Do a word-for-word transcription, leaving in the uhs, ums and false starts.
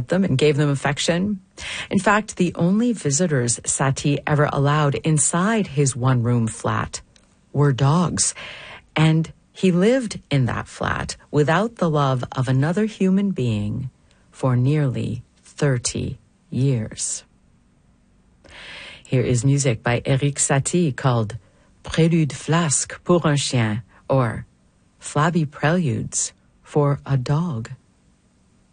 them and gave them affection. In fact, the only visitors Satie ever allowed inside his one-room flat were dogs. And he lived in that flat without the love of another human being for nearly thirty years. Here is music by Erik Satie called Prélude flasque pour un chien, or Flabby Preludes for a Dog.